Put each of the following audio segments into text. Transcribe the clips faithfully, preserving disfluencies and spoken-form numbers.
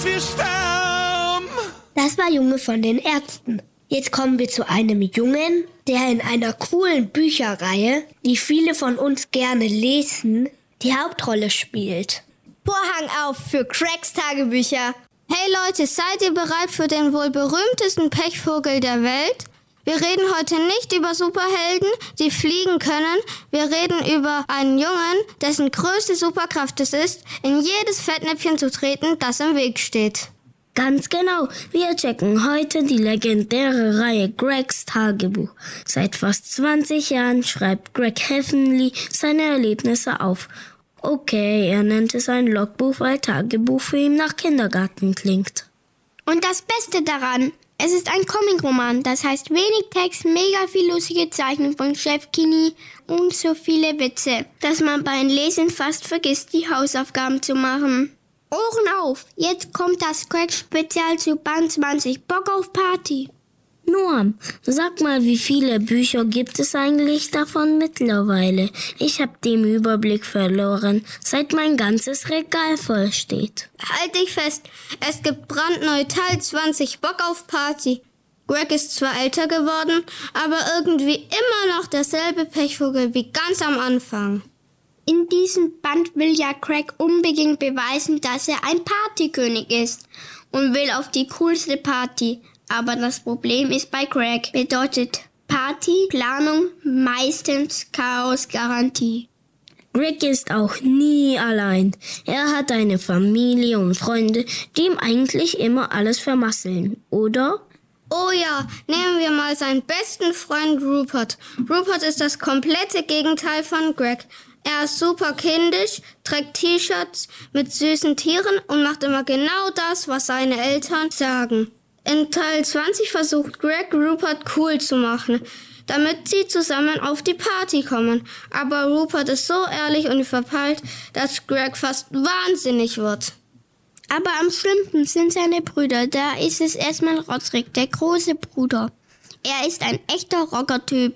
System. Das war Junge von den Ärzten. Jetzt kommen wir zu einem Jungen, der in einer coolen Bücherreihe, die viele von uns gerne lesen, die Hauptrolle spielt. Vorhang auf für Craigs Tagebücher. Hey Leute, seid ihr bereit für den wohl berühmtesten Pechvogel der Welt? Wir reden heute nicht über Superhelden, die fliegen können. Wir reden über einen Jungen, dessen größte Superkraft es ist, in jedes Fettnäpfchen zu treten, das im Weg steht. Ganz genau. Wir checken heute die legendäre Reihe Craigs Tagebuch. Seit fast zwanzig Jahren schreibt Craig Heavenly seine Erlebnisse auf. Okay, er nennt es ein Logbuch, weil Tagebuch für ihn nach Kindergarten klingt. Und das Beste daran, es ist ein Comicroman. Das heißt wenig Text, mega viel lustige Zeichnungen von Chef Kinney und so viele Witze, dass man beim Lesen fast vergisst, die Hausaufgaben zu machen. Ohren auf, jetzt kommt das Craig-Spezial zu Band zwanzig. Bock auf Party. Noam, sag mal, wie viele Bücher gibt es eigentlich davon mittlerweile? Ich hab den Überblick verloren, seit mein ganzes Regal voll steht. Halt dich fest, es gibt brandneu Teil zwanzig. Bock auf Party. Craig ist zwar älter geworden, aber irgendwie immer noch derselbe Pechvogel wie ganz am Anfang. In diesem Band will ja Craig unbedingt beweisen, dass er ein Partykönig ist und will auf die coolste Party. Aber das Problem ist, bei Craig bedeutet Partyplanung meistens Chaos-Garantie. Craig ist auch nie allein. Er hat eine Familie und Freunde, die ihm eigentlich immer alles vermasseln, oder? Oh ja, nehmen wir mal seinen besten Freund Rupert. Rupert ist das komplette Gegenteil von Craig. Er ist super kindisch, trägt T-Shirts mit süßen Tieren und macht immer genau das, was seine Eltern sagen. In Teil zwanzig versucht Craig, Rupert cool zu machen, damit sie zusammen auf die Party kommen. Aber Rupert ist so ehrlich und verpeilt, dass Craig fast wahnsinnig wird. Aber am schlimmsten sind seine Brüder. Da ist es erstmal Roderick, der große Bruder. Er ist ein echter Rockertyp.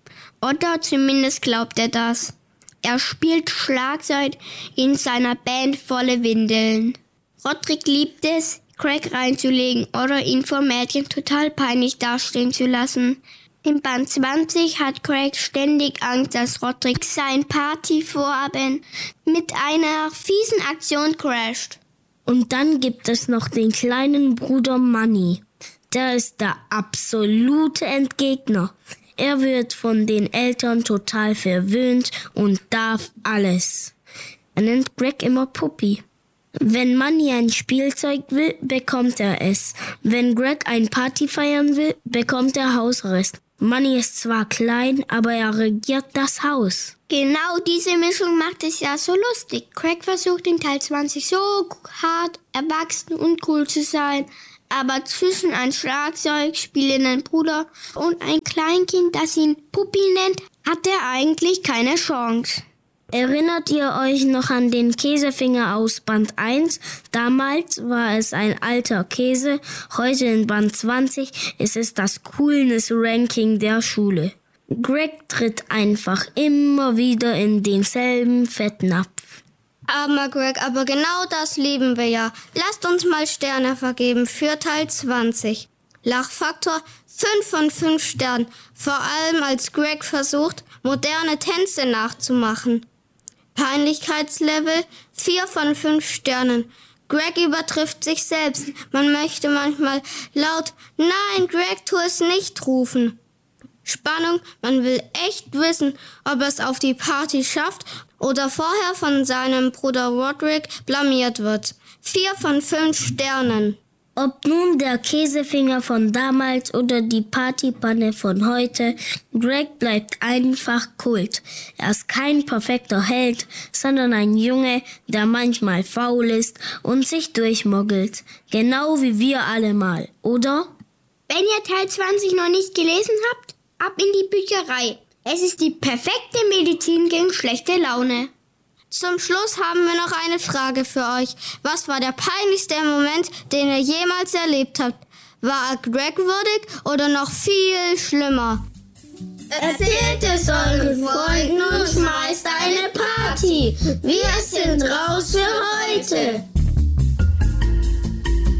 Oder zumindest glaubt er das. Er spielt Schlagzeug in seiner Band Volle Windeln. Roderick liebt es, Craig reinzulegen oder ihn vor Mädchen total peinlich dastehen zu lassen. Im Band zwanzig hat Craig ständig Angst, dass Roderick sein Partyvorhaben mit einer fiesen Aktion crasht. Und dann gibt es noch den kleinen Bruder Manny. Der ist der absolute Entgegner. Er wird von den Eltern total verwöhnt und darf alles. Er nennt Craig immer Puppy. Wenn Manny ein Spielzeug will, bekommt er es. Wenn Craig ein Party feiern will, bekommt er Hausarrest. Manny ist zwar klein, aber er regiert das Haus. Genau diese Mischung macht es ja so lustig. Craig versucht in Teil zwanzig so hart, erwachsen und cool zu sein. Aber zwischen einem Schlagzeug spielenden Bruder und ein Kleinkind, das ihn Puppi nennt, hat er eigentlich keine Chance. Erinnert ihr euch noch an den Käsefinger aus Band eins? Damals war es ein alter Käse, heute in Band zwanzig ist es das Coolness-Ranking der Schule. Craig tritt einfach immer wieder in denselben Fettnapf. Aber Craig, aber genau das lieben wir ja. Lasst uns mal Sterne vergeben für Teil zwanzig. Lachfaktor fünf von fünf Sternen, vor allem als Craig versucht, moderne Tänze nachzumachen. Peinlichkeitslevel vier von fünf Sternen. Craig übertrifft sich selbst. Man möchte manchmal laut "Nein, Craig, tu es nicht" rufen. Spannung, man will echt wissen, ob er es auf die Party schafft oder vorher von seinem Bruder Roderick blamiert wird. Vier von fünf Sternen. Ob nun der Käsefinger von damals oder die Partypanne von heute, Craig bleibt einfach Kult. Er ist kein perfekter Held, sondern ein Junge, der manchmal faul ist und sich durchmoggelt. Genau wie wir alle mal, oder? Wenn ihr Teil zwanzig noch nicht gelesen habt, ab in die Bücherei. Es ist die perfekte Medizin gegen schlechte Laune. Zum Schluss haben wir noch eine Frage für euch. Was war der peinlichste Moment, den ihr jemals erlebt habt? War er Craig würdig oder noch viel schlimmer? Erzählt es euren Freunden und schmeißt eine Party. Wir sind raus für heute.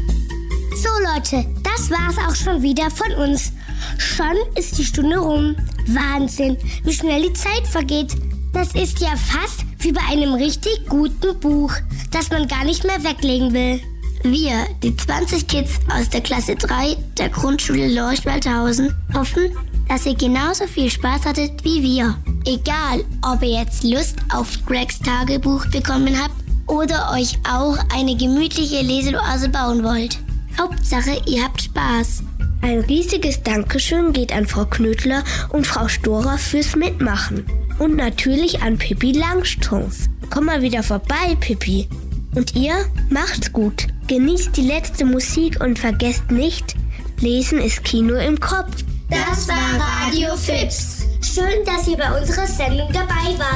Leute, das war's auch schon wieder von uns. Schon ist die Stunde rum. Wahnsinn, wie schnell die Zeit vergeht. Das ist ja fast wie bei einem richtig guten Buch, das man gar nicht mehr weglegen will. Wir, die zwanzig Kids aus der Klasse drei der Grundschule Lorch-Waldhausen, hoffen, dass ihr genauso viel Spaß hattet wie wir. Egal, ob ihr jetzt Lust auf Gregs Tagebuch bekommen habt oder euch auch eine gemütliche Leseoase bauen wollt. Hauptsache, ihr habt Spaß. Ein riesiges Dankeschön geht an Frau Knödler und Frau Storer fürs Mitmachen. Und natürlich an Pippi Langstrumpf. Komm mal wieder vorbei, Pippi. Und ihr, macht's gut. Genießt die letzte Musik und vergesst nicht, Lesen ist Kino im Kopf. Das war Radio Fips. Schön, dass ihr bei unserer Sendung dabei wart.